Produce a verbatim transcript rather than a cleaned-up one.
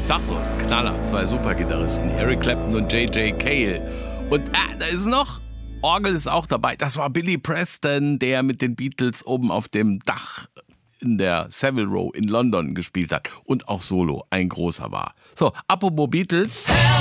sag so, Knaller, zwei Supergitarristen, Eric Clapton und J J Cale. Und ah, da ist noch, Orgel ist auch dabei, das war Billy Preston, der mit den Beatles oben auf dem Dach in der Savile Row in London gespielt hat und auch solo ein großer war. So, apropos Beatles.